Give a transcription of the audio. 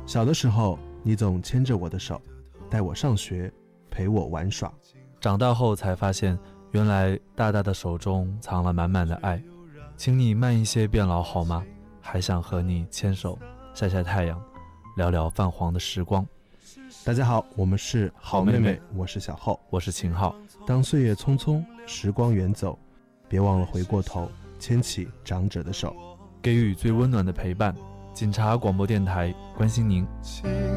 小的时候，你总牵着我的手，带我上学，陪我玩耍。 长大后才发现，原来大大的手中藏了满满的爱。请你慢一些变老好吗？还想和你牵手，晒晒太阳，聊聊泛黄的时光。 大家好，我们是好妹妹，我是小浩， 我是秦昊。 当岁月匆匆，时光远走，别忘了回过头，牵起长者的手， 给予最温暖的陪伴。警察广播电台，关心您。